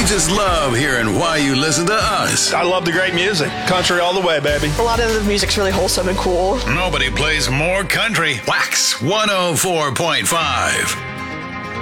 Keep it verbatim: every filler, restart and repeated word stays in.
just love hearing why you listen to us. I love the great music. Country all the way, baby. A lot of the music's really wholesome and cool. Nobody plays more country. Wax one oh four point five.